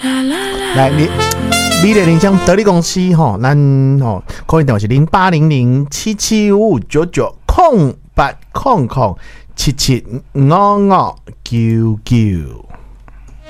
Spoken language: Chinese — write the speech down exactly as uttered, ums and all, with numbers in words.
来，你美丽林香得力公司吼，咱吼可以电话是零八零零七七五五九九空八空空七七五五九九。